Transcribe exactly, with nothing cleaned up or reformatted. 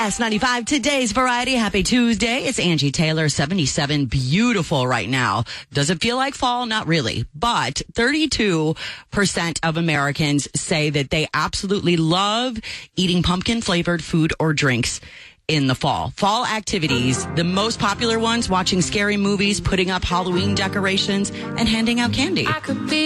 S ninety-five, today's variety. Happy Tuesday. It's Angie Taylor, seventy-seven. Beautiful right now. Does it feel like fall? Not really. But thirty-two percent of Americans say that they absolutely love eating pumpkin-flavored food or drinks in the fall. Fall activities, the most popular ones, watching scary movies, putting up Halloween decorations, and handing out candy. I could be